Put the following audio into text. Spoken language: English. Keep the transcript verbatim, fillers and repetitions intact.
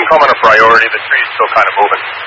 come on a priority. The tree is still kind of moving.